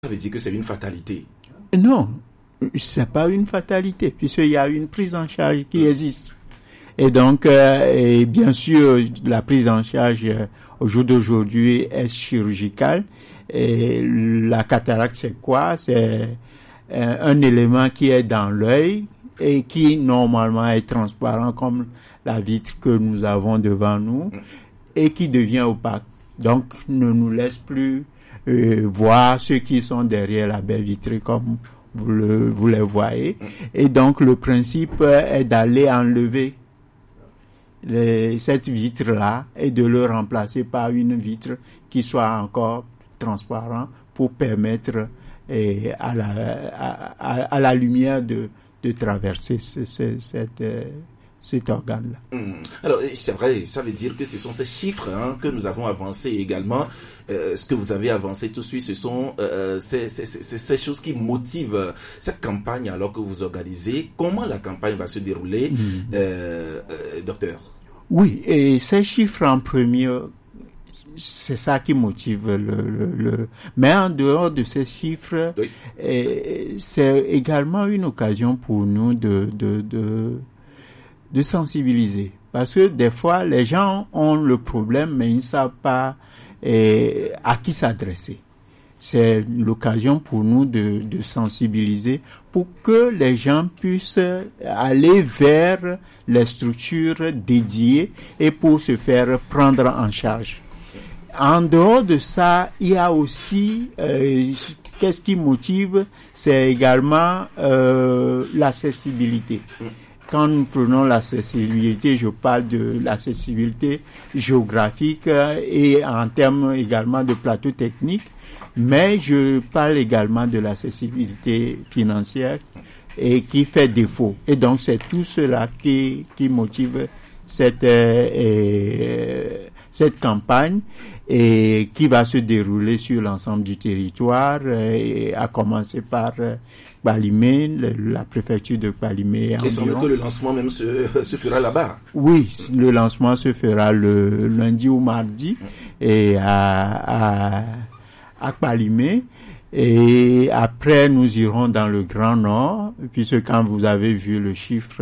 Ça veut dire que c'est une fatalité. Non, c'est pas une fatalité, puisqu'il y a une prise en charge qui existe. Et donc, et bien sûr, la prise en charge au jour d'aujourd'hui est chirurgicale. Et la cataracte, c'est quoi? C'est un élément qui est dans l'œil et qui normalement est transparent comme la vitre que nous avons devant nous et qui devient opaque. Donc, ne nous laisse plus voir ceux qui sont derrière la baie vitrée comme vous les voyez. Et donc, le principe est d'aller enlever cette vitre-là et de le remplacer par une vitre qui soit encore transparente pour permettre à la lumière de traverser cet organe-là. Alors, c'est vrai, ça veut dire que ce sont ces chiffres que nous avons avancés également. Ce que vous avez avancé tout de suite, ce sont ces choses qui motivent cette campagne alors que vous organisez. Comment la campagne va se dérouler, docteur? Oui, et ces chiffres en premier, c'est ça qui motive mais en dehors de ces chiffres, oui. C'est également une occasion pour nous de sensibiliser. Parce que des fois, les gens ont le problème, mais ils ne savent pas à qui s'adresser. C'est l'occasion pour nous de sensibiliser pour que les gens puissent aller vers les structures dédiées et pour se faire prendre en charge. En dehors de ça, il y a aussi, qu'est-ce qui motive, c'est également l'accessibilité. Quand nous prenons l'accessibilité, je parle de l'accessibilité géographique et en termes également de plateau technique, mais je parle également de l'accessibilité financière et qui fait défaut. Et donc c'est tout cela qui motive cette campagne et qui va se dérouler sur l'ensemble du territoire, et à commencer par Kpalimé, la préfecture de Kpalimé. Il semble que le lancement même se fera là-bas. Oui, le lancement se fera le lundi ou mardi et à Kpalimé. Et après, nous irons dans le Grand Nord, puisque quand vous avez vu les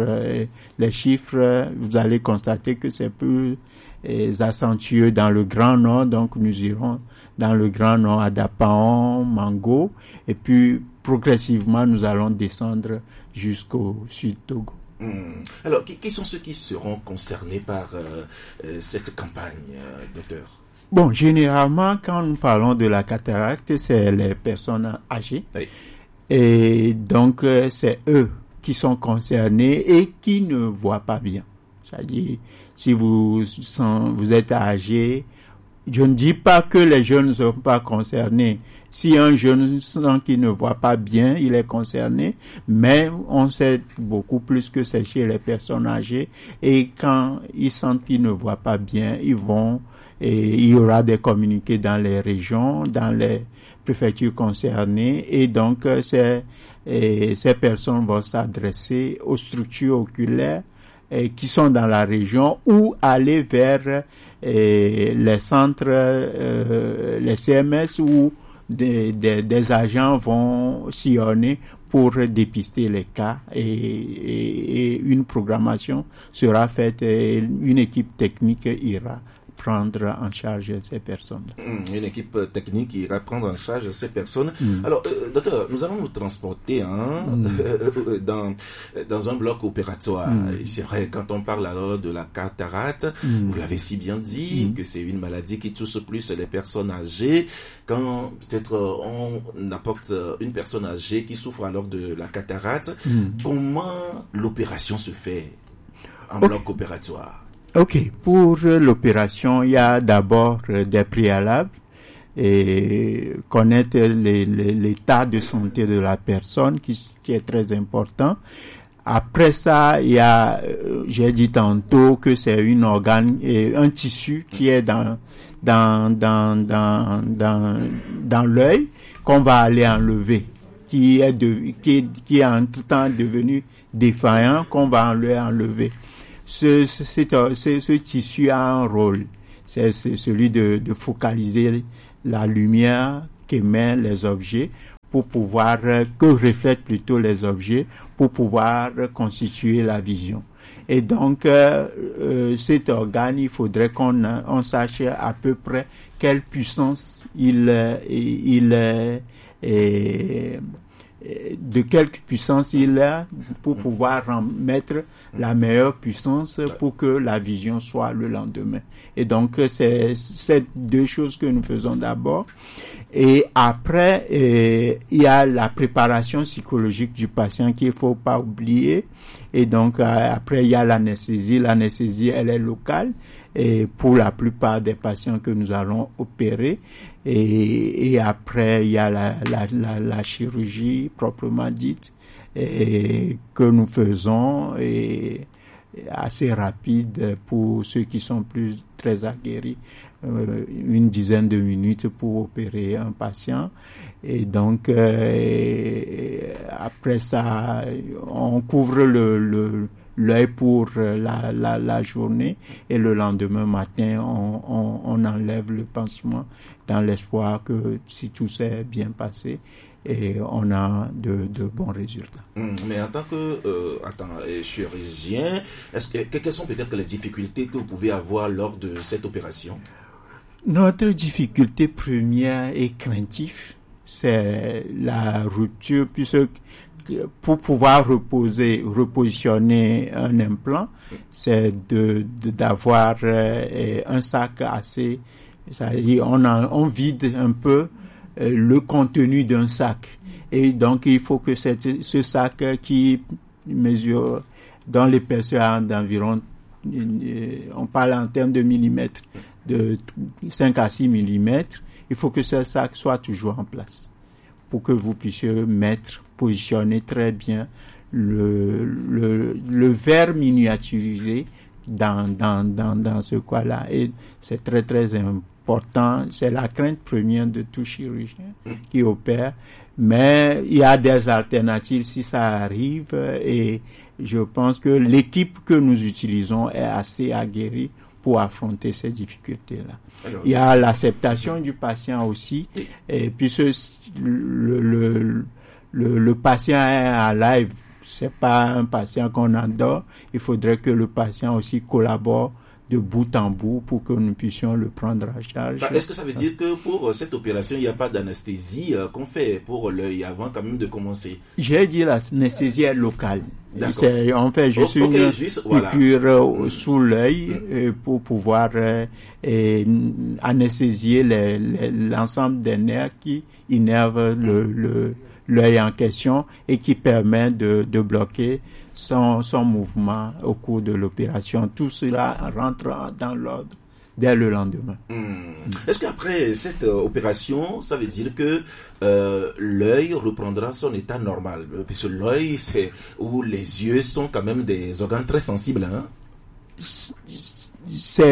chiffres, vous allez constater que c'est plus accentueux dans le Grand Nord. Donc, nous irons dans le Grand Nord à Dapaon, Mango, et puis progressivement, nous allons descendre jusqu'au Sud Togo. Alors, qui sont ceux qui seront concernés par cette campagne, docteur? Bon, généralement, quand nous parlons de la cataracte, c'est les personnes âgées. Oui. Et donc, c'est eux qui sont concernés et qui ne voient pas bien. C'est-à-dire, si vous êtes âgé, je ne dis pas que les jeunes ne sont pas concernés. Si un jeune sent qu'il ne voit pas bien, il est concerné, mais on sait beaucoup plus que c'est chez les personnes âgées. Et quand ils sentent qu'ils ne voient pas bien, il y aura des communiqués dans les régions, dans les préfectures concernées, et donc ces personnes vont s'adresser aux structures oculaires qui sont dans la région ou aller vers les centres, les CMS où des agents vont sillonner pour dépister les cas et une programmation sera faite et une équipe technique ira prendre en charge ces personnes. Une équipe technique qui ira prendre en charge ces personnes. Alors, docteur, nous allons nous transporter dans un bloc opératoire. C'est vrai, quand on parle alors de la cataracte, vous l'avez si bien dit, que c'est une maladie qui touche plus les personnes âgées. Quand peut-être on apporte une personne âgée qui souffre alors de la cataracte, comment l'opération se fait en bloc opératoire? Ok, pour l'opération, il y a d'abord des préalables et connaître l'état de santé de la personne qui est très important. Après ça, il y a, j'ai dit tantôt que c'est un organe et un tissu qui est dans l'œil qu'on va aller enlever, qui est en tout temps devenu défaillant, qu'on va enlever. Ce tissu a un rôle, c'est celui de focaliser la lumière qu'émettent les objets pour pouvoir, que reflètent plutôt les objets, pour pouvoir constituer la vision. Et donc, cet organe, il faudrait on sache à peu près quelle puissance de quelle puissance il a pour pouvoir en mettre la meilleure puissance pour que la vision soit le lendemain. Et donc, c'est ces deux choses que nous faisons d'abord. Et après, il y a la préparation psychologique du patient qu'il faut pas oublier. Et donc, après, il y a l'anesthésie. L'anesthésie, elle est locale. Et pour la plupart des patients que nous allons opérer. Et après, il y a la chirurgie proprement dite que nous faisons et assez rapide pour ceux qui sont très aguerris, une dizaine de minutes pour opérer un patient. Et donc après ça, on couvre l'œil pour la journée et le lendemain matin, on enlève le pansement dans l'espoir que si tout s'est bien passé, et on a de bons résultats. Mais en tant que chirurgien, quelles sont peut-être les difficultés que vous pouvez avoir lors de cette opération? Notre difficulté première et craintive, c'est la rupture, puisque pour pouvoir repositionner un implant, c'est d'avoir un sac assez, c'est-à-dire on vide un peu le contenu d'un sac. Et donc, il faut que ce sac qui mesure dans l'épaisseur d'environ, on parle en termes de millimètres, de 5 à 6 millimètres, il faut que ce sac soit toujours en place pour que vous puissiez positionner très bien le verre miniaturisé dans ce cas-là. Et c'est très, très important. C'est la crainte première de tout chirurgien qui opère. Mais il y a des alternatives si ça arrive, et je pense que l'équipe que nous utilisons est assez aguerrie pour affronter ces difficultés-là. Alors, il y a l'acceptation du patient aussi, et puisque le patient est à live, c'est pas un patient qu'on endort, il faudrait que le patient aussi collabore de bout en bout pour que nous puissions le prendre en charge. Est-ce que ça veut dire que pour cette opération, il n'y a pas d'anesthésie qu'on fait pour l'œil avant quand même de commencer? J'ai dit l'anesthésie est locale. On fait juste une piqûre sous l'œil pour pouvoir anesthésier l'ensemble des nerfs qui innervent l'œil en question et qui permet de bloquer son mouvement au cours de l'opération. Tout cela rentre dans l'ordre dès le lendemain. Est-ce qu'après cette opération, ça veut dire que l'œil reprendra son état normal? Puisque l'œil, c'est où les yeux sont quand même des organes très sensibles, hein? C'est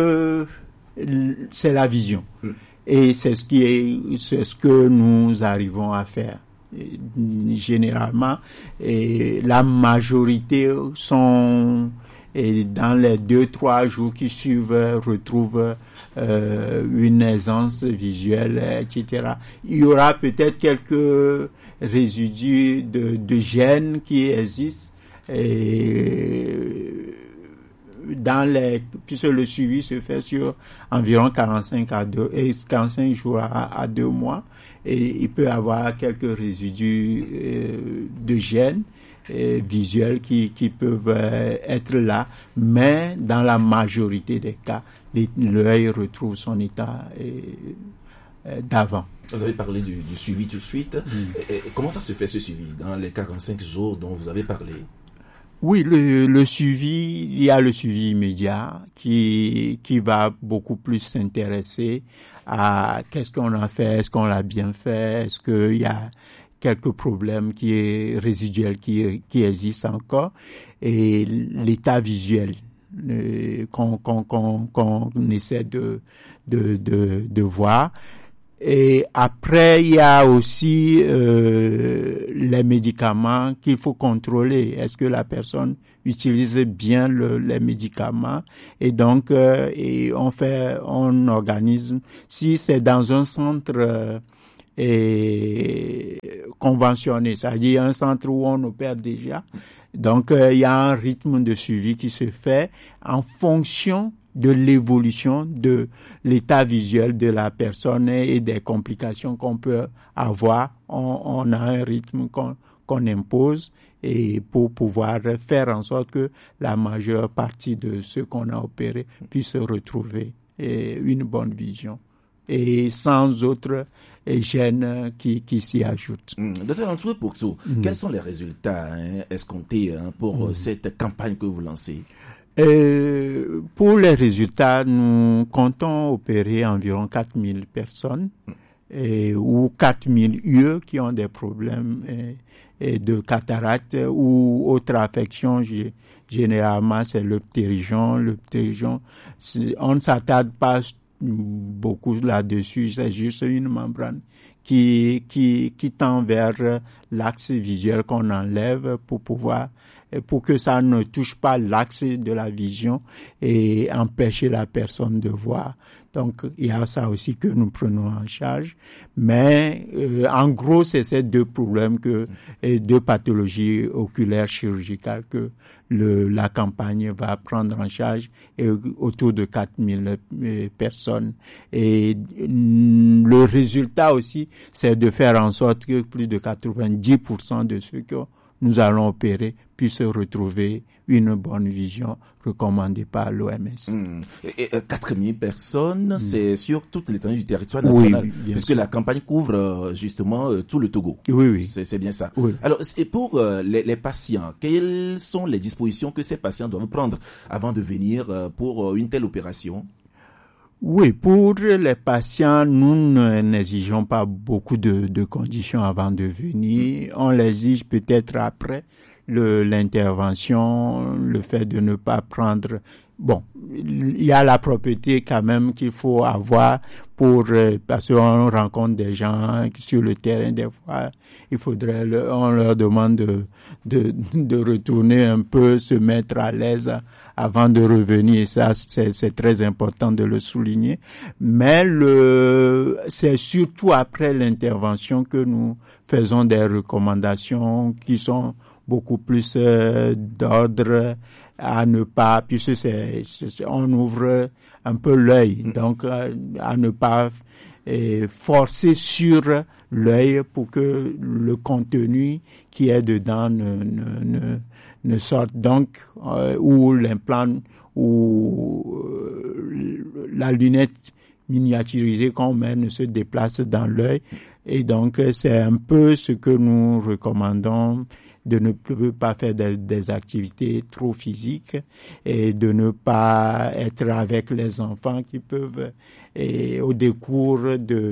la vision. Et c'est ce que nous arrivons à faire. Généralement, et la majorité sont dans les 2-3 jours qui suivent retrouvent une aisance visuelle, etc. Il y aura peut-être quelques résidus de gènes qui existent puisque le suivi se fait sur environ 45 jours à 2 mois. Et il peut y avoir quelques résidus de gènes visuels qui peuvent être là, mais dans la majorité des cas, l'œil retrouve son état d'avant. Vous avez parlé du suivi tout de suite. Et comment ça se fait, ce suivi, dans les 45 jours dont vous avez parlé? Oui, le suivi, il y a le suivi immédiat qui va beaucoup plus s'intéresser à qu'est-ce qu'on a fait, est-ce qu'on l'a bien fait, est-ce qu'il y a quelques problèmes résiduels qui existent encore, et l'état visuel qu'on essaie de voir. Et après, il y a aussi les médicaments qu'il faut contrôler. Est-ce que la personne utilise bien les médicaments? Et donc, on organise. Si c'est dans un centre conventionné, c'est-à-dire un centre où on opère déjà. Donc, il y a un rythme de suivi qui se fait en fonction de l'évolution de l'état visuel de la personne et des complications qu'on peut avoir. On a un rythme qu'on impose et pour pouvoir faire en sorte que la majeure partie de ceux qu'on a opérés puissent retrouver une bonne vision et sans autres gènes qui s'y ajoutent. Docteur Antoine Pourtou, quels sont les résultats escomptés pour cette campagne que vous lancez? Pour les résultats, nous comptons opérer environ 4000 personnes ou 4000 UE qui ont des problèmes de cataracte ou autre affection. Généralement, c'est le ptérygion. On ne s'attarde pas beaucoup là-dessus, c'est juste une membrane qui tend vers l'axe visuel qu'on enlève pour que ça ne touche pas l'axe de la vision et empêcher la personne de voir. Donc, il y a ça aussi que nous prenons en charge. Mais, en gros, c'est ces deux problèmes deux pathologies oculaires chirurgicales que la campagne va prendre en charge et autour de 4000 personnes. Et le résultat aussi, c'est de faire en sorte que plus de 90% de ceux que nous allons opérer puissent retrouver une bonne vision recommandée par l'OMS. 4000 personnes, c'est sur toute l'étendue du territoire national, oui, puisque la campagne couvre justement tout le Togo. Oui. C'est bien ça. Oui. Alors, et pour les patients, quelles sont les dispositions que ces patients doivent prendre avant de venir pour une telle opération? Oui, pour les patients, nous n'exigeons pas beaucoup de conditions avant de venir. On l'exige peut-être après l'intervention, le fait de ne pas prendre. Bon, il y a la propreté quand même qu'il faut avoir parce qu'on rencontre des gens sur le terrain des fois. On leur demande de retourner un peu, se mettre à l'aise avant de revenir. Ça, c'est très important de le souligner. Mais c'est surtout après l'intervention que nous faisons des recommandations qui sont beaucoup plus d'ordre à ne pas, puisque on ouvre un peu l'œil, donc à ne pas forcer sur l'œil pour que le contenu qui est dedans ne sorte donc, ou l'implant ou la lunette miniaturisée qu'on met ne se déplace dans l'œil. Et donc, c'est un peu ce que nous recommandons, de ne pas faire des activités trop physiques et de ne pas être avec les enfants qui peuvent, au décours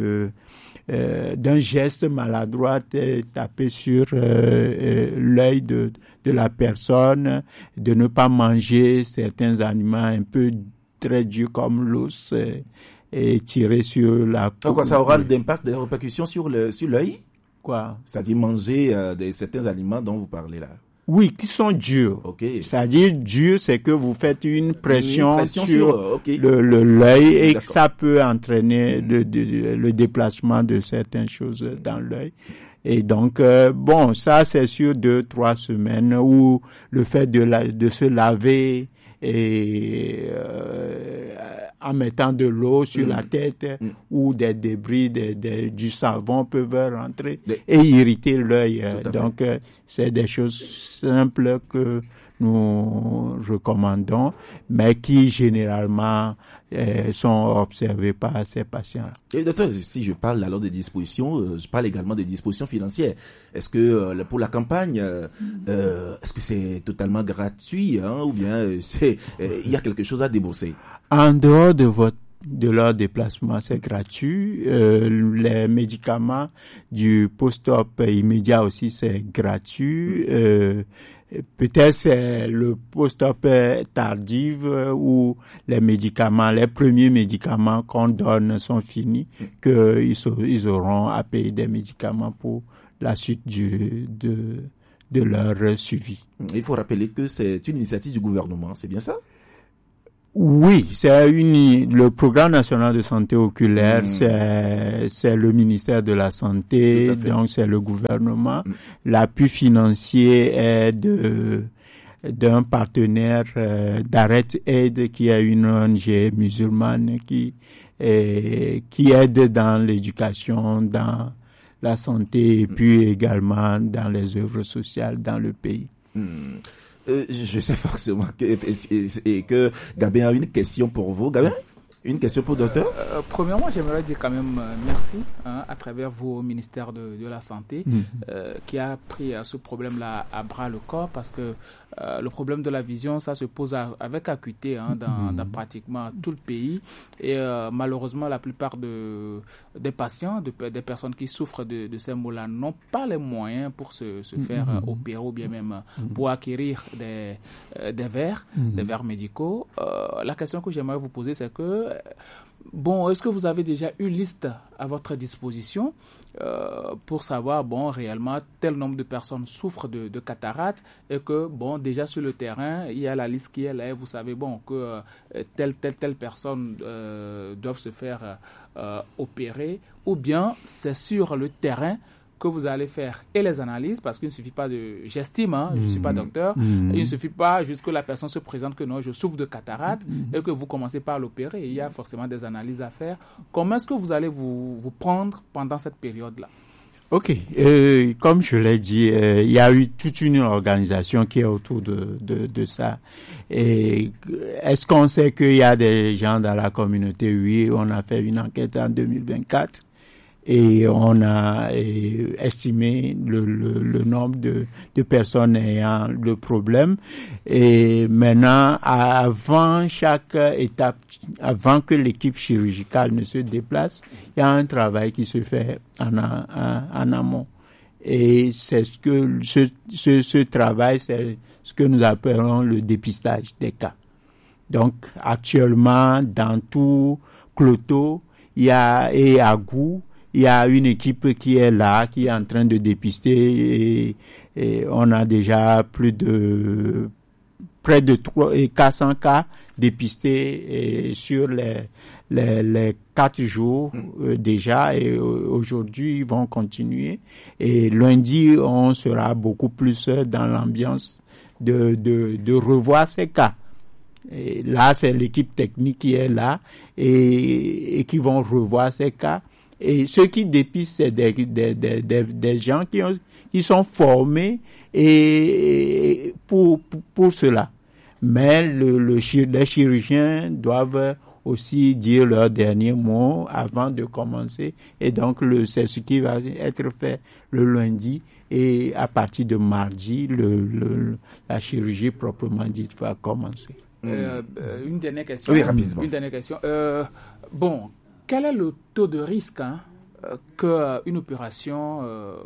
d'un geste maladroit, taper sur l'œil de la personne, de ne pas manger certains aliments un peu très durs comme l'os et tirer sur la peau. Donc, ça aura d'impact, des répercussions sur l'œil? Quoi? C'est-à-dire manger certains aliments dont vous parlez là? Oui, qui sont durs. Okay. C'est-à-dire dur, c'est que vous faites une pression sur okay. l'œil et que ça peut entraîner le déplacement de certaines choses dans l'œil. Et donc, ça c'est sur 2-3 semaines où le fait de se laver et en mettant de l'eau sur la tête ou des débris du savon peuvent rentrer et irriter l'œil. Donc, c'est des choses simples que nous recommandons, mais qui généralement sont observés par ces patients. Et docteur, si je parle alors des dispositions, je parle également des dispositions financières. Est-ce que pour la campagne, est-ce que c'est totalement gratuit, ou bien il y a quelque chose à débourser? En dehors de leur déplacement, c'est gratuit. Les médicaments du post-op immédiat aussi, c'est gratuit. Peut-être c'est le post-op tardif où les premiers médicaments qu'on donne sont finis, qu'ils auront à payer des médicaments pour la suite de leur suivi. Il faut rappeler que c'est une initiative du gouvernement, c'est bien ça? Oui, le programme national de santé oculaire, c'est le ministère de la Santé, donc c'est le gouvernement. L'appui financier est d'un partenaire d'Arrête Aid, qui est une ONG musulmane qui aide dans l'éducation, dans la santé et puis également dans les œuvres sociales dans le pays. Je sais forcément que Gabin a une question pour vous. Gabin, une question pour le docteur? Premièrement, j'aimerais dire quand même merci à travers vos ministères de la Santé qui a pris ce problème-là à bras le corps, parce que le problème de la vision, ça se pose avec acuité dans pratiquement tout le pays. Et malheureusement, la plupart des patients, des personnes qui souffrent de ces maux-là n'ont pas les moyens pour se faire opérer ou bien même pour acquérir des verres médicaux. La question que j'aimerais vous poser, c'est que est-ce que vous avez déjà une liste à votre disposition pour savoir, réellement, tel nombre de personnes souffrent de cataracte et que, déjà sur le terrain, il y a la liste qui est là et vous savez, que telle personne doivent se faire opérer, ou bien c'est sur le terrain que vous allez faire et les analyses, parce qu'il ne suffit pas j'estime, je ne suis pas docteur, il ne suffit pas juste que la personne se présente que non, je souffre de cataracte et que vous commencez par l'opérer. Il y a forcément des analyses à faire. Comment est-ce que vous allez vous prendre pendant cette période-là? Ok, comme je l'ai dit, il y a eu toute une organisation qui est autour de ça. Et est-ce qu'on sait qu'il y a des gens dans la communauté? Oui, on a fait une enquête en 2024. Et on a estimé le nombre de personnes ayant le problème. Et maintenant, avant chaque étape, avant que l'équipe chirurgicale ne se déplace, il y a un travail qui se fait en amont. Et c'est ce travail, c'est ce que nous appelons le dépistage des cas. Donc, actuellement, dans tout Cloto, et à Gou, il y a une équipe qui est là, qui est en train de dépister, et on a déjà près de 400 cas dépistés sur les 4 jours déjà, et aujourd'hui ils vont continuer. Et lundi, on sera beaucoup plus dans l'ambiance de revoir ces cas. Et là, c'est l'équipe technique qui est là et qui vont revoir ces cas. Et ceux qui dépistent, c'est des gens qui sont formés et pour cela. Mais les chirurgiens doivent aussi dire leur dernier mot avant de commencer. Et donc, c'est ce qui va être fait le lundi. Et à partir de mardi, la chirurgie proprement dite va commencer. Une dernière question. Oui, rapidement. Une dernière question. Quel est le taux de risque qu'une opération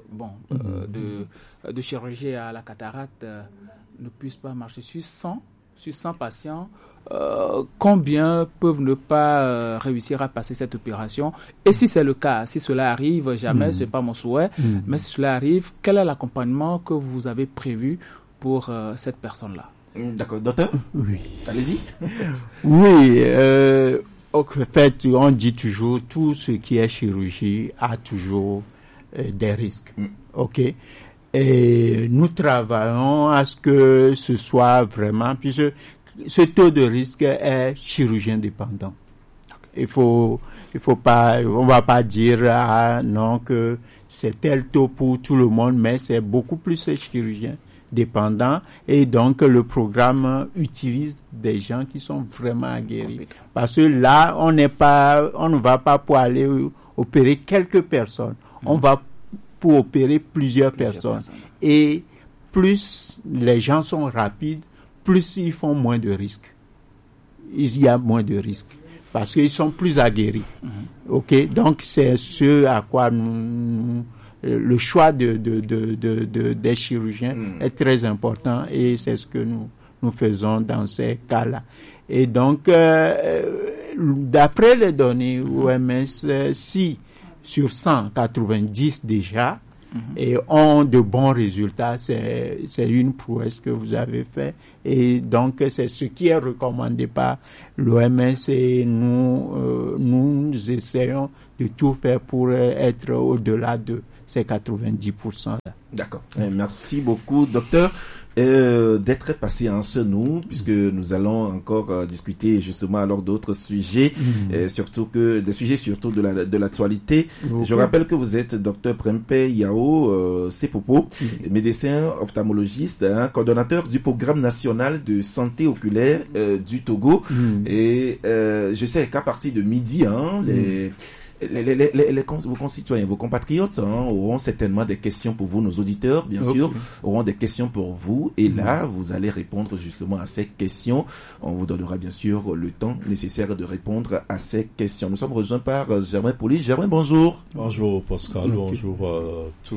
de chirurgie à la cataracte ne puisse pas marcher sur 100 patients? Combien peuvent ne pas réussir à passer cette opération? Et si c'est le cas, si cela arrive, jamais, c'est pas mon souhait, mais si cela arrive, quel est l'accompagnement que vous avez prévu pour cette personne-là? D'accord, docteur? Oui. Allez-y. Oui, en fait, on dit toujours, tout ce qui est chirurgie a toujours des risques. Ok. Et nous travaillons à ce que ce soit vraiment, puisque ce taux de risque est chirurgien dépendant. Il faut pas, on va pas dire, non, que c'est tel taux pour tout le monde, mais c'est beaucoup plus chirurgien dépendant, et donc le programme utilise des gens qui sont vraiment aguerris, parce que là on ne va pas pour aller opérer quelques personnes, on va pour opérer plusieurs personnes. Et plus les gens sont rapides, plus ils font moins de risques. Il y a moins de risques parce qu'ils sont plus aguerris. Ok, donc c'est ce à quoi le choix des chirurgiens est très important, et c'est ce que nous faisons dans ces cas-là. Et donc, d'après les données OMS, si sur 190 déjà, et ont de bons résultats. C'est une prouesse que vous avez fait, et donc c'est ce qui est recommandé par l'OMS, et nous essayons de tout faire pour être au-delà de ces 90%. D'accord. Merci beaucoup, docteur. D'être patient chez nous, puisque nous allons encore discuter justement alors d'autres sujets, surtout de l'actualité. Je rappelle que vous êtes docteur Prempe Yao Sepopo, médecin ophtalmologiste, coordonnateur du programme national de santé oculaire du Togo. Et je sais qu'à partir de midi, vos concitoyens, vos compatriotes auront certainement des questions pour vous, nos auditeurs, bien sûr, auront des questions pour vous, et là, vous allez répondre justement à ces questions. On vous donnera bien sûr le temps nécessaire de répondre à ces questions. Nous sommes rejoints par Germain Poli. Germain, bonjour. Bonjour Pascal, bonjour à tous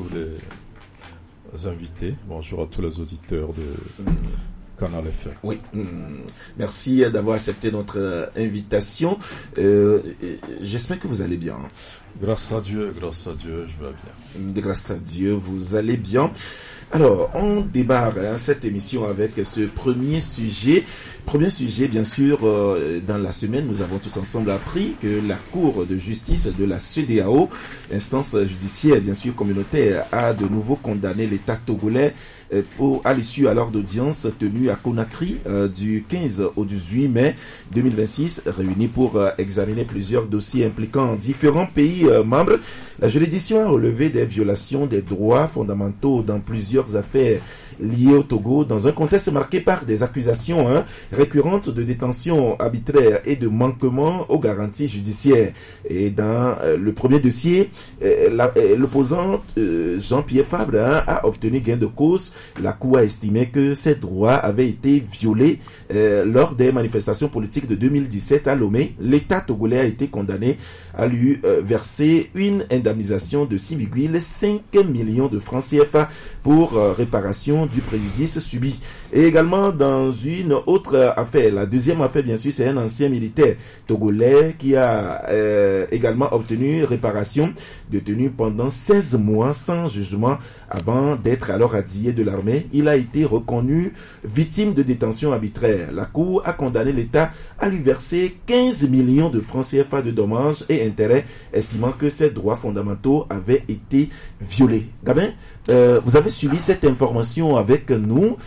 les invités, bonjour à tous les auditeurs de Canal FM. Oui, merci d'avoir accepté notre invitation. J'espère que vous allez bien. Grâce à Dieu, je vais bien. Grâce à Dieu, vous allez bien. Alors, on démarre cette émission avec ce premier sujet. Premier sujet, bien sûr, dans la semaine, nous avons tous ensemble appris que la Cour de justice de la CEDEAO, instance judiciaire, bien sûr, communautaire, a de nouveau condamné l'État togolais à l'issue alors d'audience tenue à Conakry du 15 au 18 mai 2026, réunis pour examiner plusieurs dossiers impliquant différents pays membres. La juridiction a relevé des violations des droits fondamentaux dans plusieurs affaires liées au Togo, dans un contexte marqué par des accusations récurrentes de détention arbitraire et de manquement aux garanties judiciaires. Et dans le premier dossier, l'opposant Jean-Pierre Fabre a obtenu gain de cause. La Cour a estimé que ses droits avaient été violés lors des manifestations politiques de 2017 à Lomé. L'État togolais a été condamné à lui verser une indemnisation de 6,5 millions de francs CFA pour réparation du préjudice subi. Et également dans une autre affaire, la deuxième affaire bien sûr, c'est un ancien militaire togolais qui a également obtenu réparation, détenu pendant 16 mois sans jugement avant d'être alors radié de l'armée. Il a été reconnu victime de détention arbitraire. La Cour a condamné l'État à lui verser 15 millions de francs CFA de dommages et intérêts, estimant que ses droits fondamentaux avaient été violés. Gabin, vous avez suivi cette information avec nous.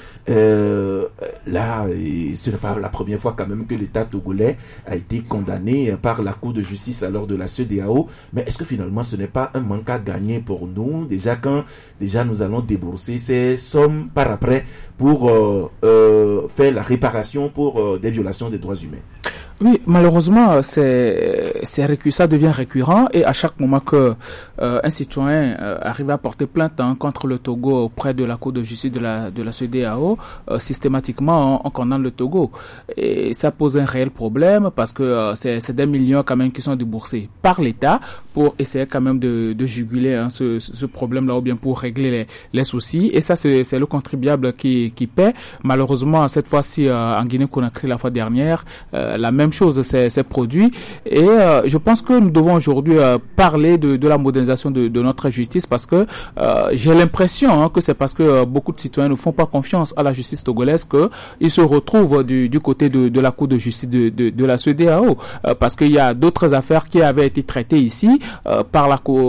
Là, ce n'est pas la première fois quand même que l'État togolais a été condamné par la Cour de justice alors de la CEDEAO. Mais est-ce que finalement ce n'est pas un manque à gagner pour nous, déjà quand nous allons débourser ces sommes par après pour faire la réparation pour des violations des droits humains? Oui, malheureusement, ça devient récurrent, et à chaque moment que un citoyen arrive à porter plainte contre le Togo auprès de la Cour de justice de la CEDEAO, systématiquement on condamne le Togo, et ça pose un réel problème parce que c'est des millions quand même qui sont déboursés par l'État pour essayer quand même de juguler ce problème-là, ou bien pour régler les soucis, et ça c'est le contribuable qui paie. Malheureusement, cette fois-ci en Guinée-Conakry la fois dernière, la même chose s'est produit, et je pense que nous devons aujourd'hui parler de la modernisation de notre justice, parce que j'ai l'impression que c'est parce que beaucoup de citoyens ne font pas confiance à la justice togolaise que ils se retrouvent du côté de la Cour de justice de la CEDEAO, parce qu'il y a d'autres affaires qui avaient été traitées ici par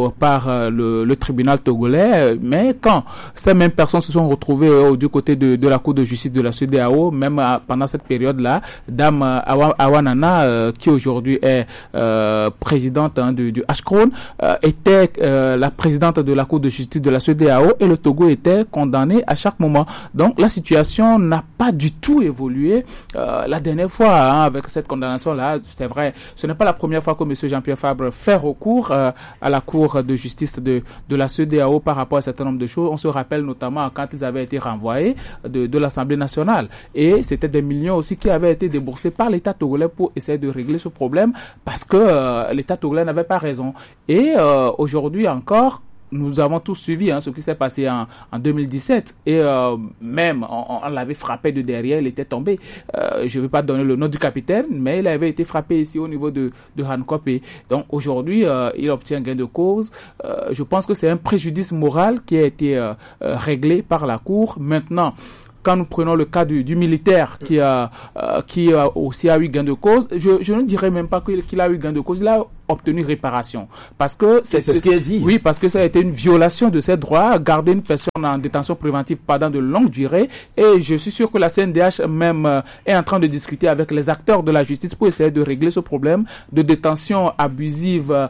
le tribunal togolais, mais quand ces mêmes personnes se sont retrouvées du côté de la Cour de justice de la CEDEAO, même pendant cette période-là, Dame Awanana, qui aujourd'hui est présidente du Ashkron, était la présidente de la Cour de justice de la CEDEAO, et le Togo était condamné à chaque moment. Donc la situation n'a pas du tout évolué. La dernière fois, avec cette condamnation-là, c'est vrai, ce n'est pas la première fois que M. Jean-Pierre Fabre fait recours à la Cour de justice de la CEDEAO par rapport à un certain nombre de choses. On se rappelle notamment quand ils avaient été renvoyés de l'Assemblée nationale, et c'était des millions aussi qui avaient été déboursés par l'État togolais pour essayer de régler ce problème, parce que l'État togolais n'avait pas raison. Et aujourd'hui encore, nous avons tous suivi ce qui s'est passé en 2017 et même on l'avait frappé de derrière, il était tombé. Je ne vais pas donner le nom du capitaine, mais il avait été frappé ici au niveau de Hancock. Et donc aujourd'hui, il obtient gain de cause. Je pense que c'est un préjudice moral qui a été réglé par la Cour. Maintenant, quand nous prenons le cas du militaire qui a aussi eu gain de cause, je ne dirais même pas qu'il a eu gain de cause, il a obtenu réparation. Parce que c'est ce qu'il a dit. Oui, parce que ça a été une violation de ses droits, garder une personne en détention préventive pendant de longues durées. Et je suis sûr que la CNDH même est en train de discuter avec les acteurs de la justice pour essayer de régler ce problème de détention abusive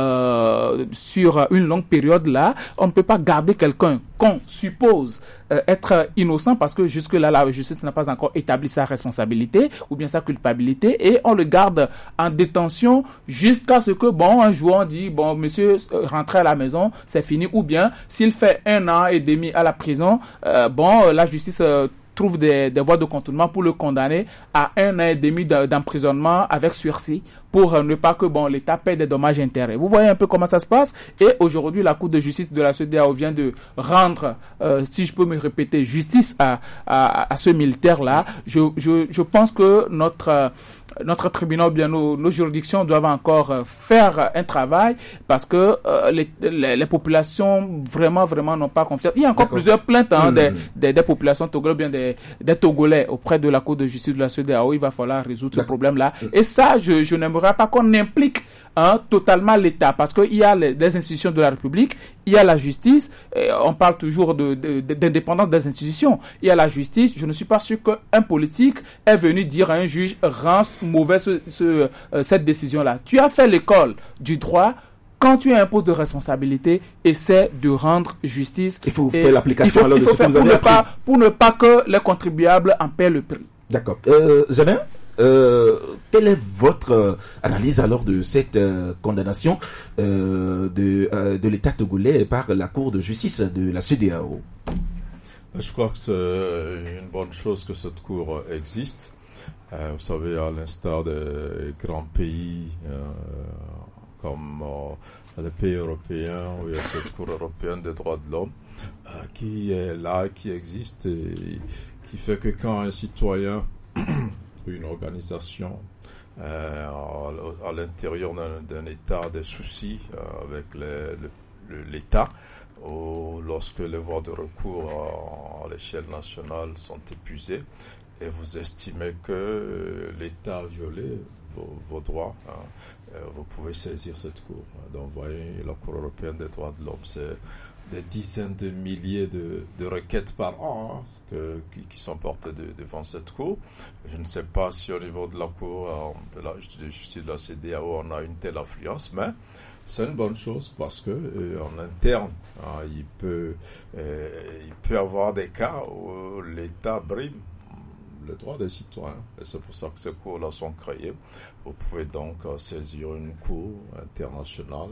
sur une longue période là. On ne peut pas garder quelqu'un qu'on suppose être innocent parce que jusque-là, la justice n'a pas encore établi sa responsabilité ou bien sa culpabilité et on le garde en détention jusqu'à ce que, un jour on dit, monsieur, rentrez à la maison, c'est fini, ou bien s'il fait 1 an et demi à la prison, la justice trouve des voies de contournement pour le condamner à 1 an et demi d'emprisonnement avec sursis pour ne pas que l'État paie des dommages et intérêts. Vous voyez un peu comment ça se passe. Et aujourd'hui, la Cour de justice de la CEDEAO vient de rendre, si je peux me répéter, justice à ce militaire-là. Je pense que notre tribunal ou bien nos juridictions doivent encore faire un travail parce que les populations vraiment n'ont pas confiance. Il y a encore plusieurs plaintes des populations togolaises, bien des Togolais auprès de la Cour de justice de la CEDEAO. Il va falloir résoudre ce problème-là. Et ça, je n'aimerais pas qu'on implique totalement l'État parce qu'il y a des institutions de la République, il y a la justice, on parle toujours d'indépendance des institutions, il y a la justice. Je ne suis pas sûr qu'un politique est venu dire à un juge rend mauvais cette décision-là. Tu as fait l'école du droit. Quand tu as un poste de responsabilité, essaie de rendre justice. Il faut faire l'application alors de ce que vous avez appris. Pour ne pas que les contribuables en paient le prix. D'accord. Jamin, quelle est votre analyse alors de cette condamnation de l'État togolais par la Cour de justice de la CEDEAO? Je crois que c'est une bonne chose que cette Cour existe. Vous savez, à l'instar des grands pays comme les pays européens, où il y a cette Cour européenne des droits de l'homme qui est là, qui existe et qui fait que quand un citoyen une organisation à l'intérieur d'un État a des soucis avec l'État ou lorsque les voies de recours à l'échelle nationale sont épuisées et vous estimez que l'État a violé vos droits, vous pouvez saisir cette Cour. Donc vous voyez, la Cour européenne des droits de l'homme, c'est des dizaines de milliers de requêtes par an qui sont portées devant cette Cour. Je ne sais pas si au niveau de la Cour de la justice de la CEDEAO on a une telle affluence, mais c'est une bonne chose parce que en interne, il peut avoir des cas où l'État brime les droits des citoyens. Et c'est pour ça que ces cours-là sont créés. Vous pouvez donc saisir une cour internationale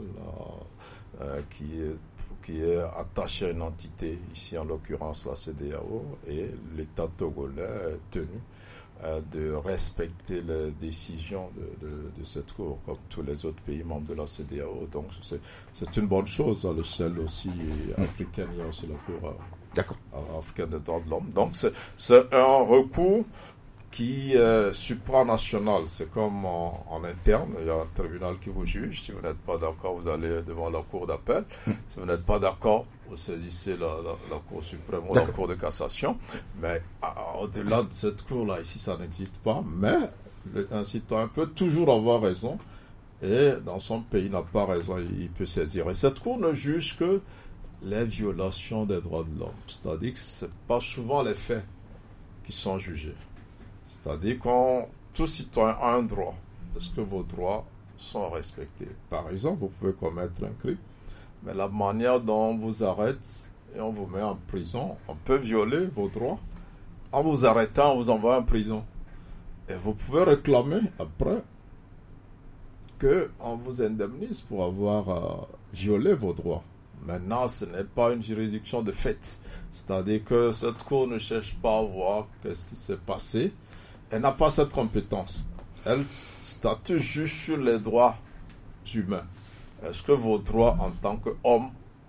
qui est attachée à une entité, ici en l'occurrence la CEDEAO, et l'État togolais est tenu de respecter les décisions de cette Cour, comme tous les autres pays membres de la CEDEAO. Donc c'est une bonne chose à l'échelle aussi africaine. Il y a aussi la Cour africaine des droits de l'homme. Donc c'est un recours qui est supranational. C'est comme en interne, il y a un tribunal qui vous juge. Si vous n'êtes pas d'accord, vous allez devant la Cour d'appel. Si vous n'êtes pas d'accord, vous saisissez la Cour suprême ou la Cour de cassation. Mais au-delà de cette Cour-là, ici, ça n'existe pas. Mais un citoyen peut toujours avoir raison. Et dans son pays, il n'a pas raison, il peut saisir. Et cette Cour ne juge que les violations des droits de l'homme. C'est-à-dire que ce n'est pas souvent les faits qui sont jugés. C'est-à-dire que tout citoyen a un droit. Est-ce que vos droits sont respectés? Par exemple, vous pouvez commettre un crime, mais la manière dont on vous arrête et on vous met en prison, on peut violer vos droits en vous arrêtant, on vous envoie en prison. Et vous pouvez réclamer après qu'on vous indemnise pour avoir violé vos droits. Maintenant, ce n'est pas une juridiction de fait. C'est-à-dire que cette Cour ne cherche pas à voir qu'est-ce qui s'est passé. Elle n'a pas cette compétence. Elle statue juste sur les droits humains. Est-ce que vos droits en tant qu'homme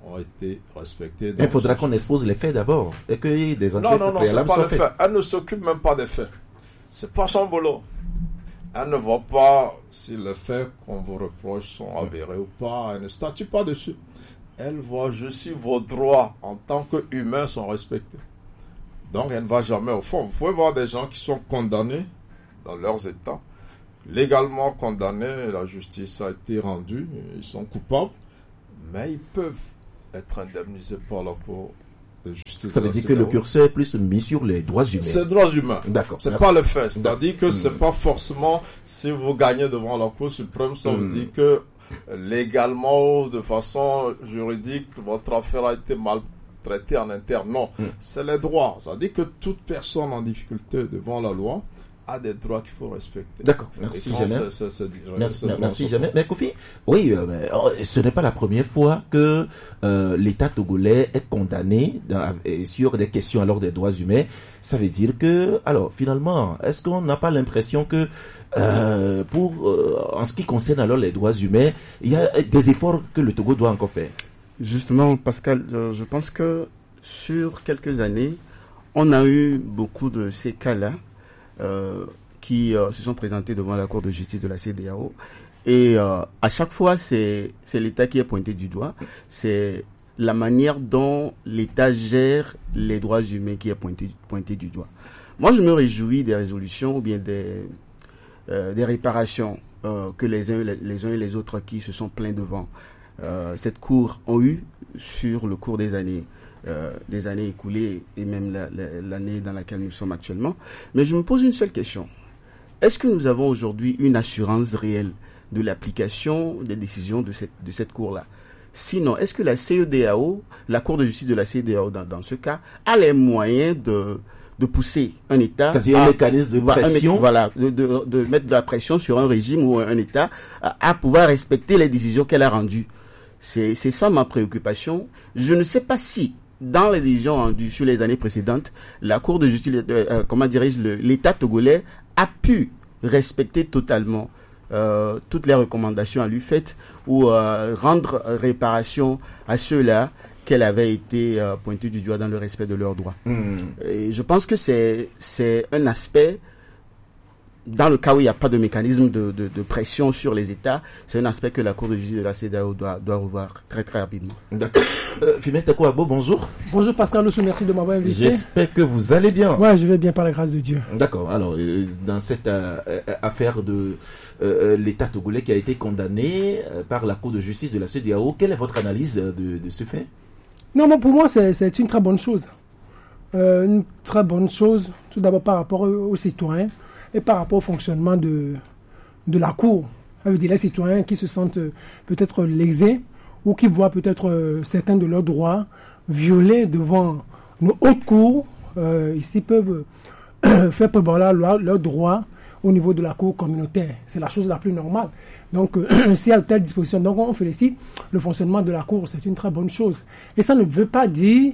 ont été respectées. Il faudra qu'on expose les faits d'abord et qu'il y ait des enquêtes non, c'est pas le fait. Elle ne s'occupe même pas des faits. C'est pas son boulot. Elle ne voit pas si les faits qu'on vous reproche sont avérés ou pas. Elle ne statue pas dessus. Elle voit juste si vos droits en tant qu'humains sont respectés. Donc elle ne va jamais au fond. Vous pouvez voir des gens qui sont condamnés dans leurs états, légalement condamnés, la justice a été rendue, ils sont coupables, mais ils peuvent être indemnisés par la Cour de justice. Ça veut dire que le curseur est plus mis sur les droits humains. C'est les droits humains. D'accord. C'est pas le fait. C'est-à-dire que c'est pas forcément si vous gagnez devant la Cour suprême, ça veut dire que légalement, de façon juridique, votre affaire a été mal traitée en interne. Non, c'est les droits. Ça veut dire que toute personne en difficulté devant la loi a des droits qu'il faut respecter. D'accord, merci Jamais. Merci Jamais. Mais Kofi, oui, ce n'est pas la première fois que l'État togolais est condamné sur des questions alors des droits humains. Ça veut dire que, alors finalement, est-ce qu'on n'a pas l'impression que en ce qui concerne alors les droits humains, il y a des efforts que le Togo doit encore faire? Justement, Pascal, je pense que sur quelques années, on a eu beaucoup de ces cas-là qui se sont présentés devant la Cour de justice de la CEDEAO. Et à chaque fois, c'est l'État qui est pointé du doigt. C'est la manière dont l'État gère les droits humains qui est pointé du doigt. Moi, je me réjouis des résolutions ou bien des réparations que les uns et les autres qui se sont plaints devant cette Cour ont eu sur le cours des années écoulées et même l'année dans laquelle nous sommes actuellement. Mais je me pose une seule question. Est-ce que nous avons aujourd'hui une assurance réelle de l'application des décisions de cette Cour-là? Sinon, est-ce que la CEDEAO, la Cour de justice de la CEDEAO dans ce cas, a les moyens de pousser un État... C'est-à-dire un mécanisme de pression. De mettre de la pression sur un régime ou un État à pouvoir respecter les décisions qu'elle a rendues. C'est ça ma préoccupation. Je ne sais pas si, dans les décisions rendues sur les années précédentes, la Cour de justice, l'État togolais a pu respecter totalement toutes les recommandations à lui faites ou rendre réparation à ceux-là qu'elle avait été pointée du doigt dans le respect de leurs droits. Et je pense que c'est un aspect, dans le cas où il n'y a pas de mécanisme de pression sur les États, c'est un aspect que la Cour de justice de la CEDEAO doit revoir très très rapidement. D'accord. Fimette Kouabo, bonjour. Bonjour Pascal Loussou, merci de m'avoir invité. J'espère que vous allez bien. Ouais, je vais bien par la grâce de Dieu. D'accord. Alors, dans cette affaire de l'État togolais qui a été condamné par la Cour de justice de la CEDEAO, quelle est votre analyse de ce fait? Non, pour moi, c'est une très bonne chose. Une très bonne chose, tout d'abord par rapport aux citoyens et par rapport au fonctionnement de la Cour. Ça veut dire les citoyens qui se sentent peut-être lésés ou qui voient peut-être certains de leurs droits violés devant nos hautes cours, ici peuvent faire prévaloir leurs droits au niveau de la Cour communautaire. C'est la chose la plus normale. Donc, s'il y a telle disposition, donc on félicite le fonctionnement de la Cour, c'est une très bonne chose. Et ça ne veut pas dire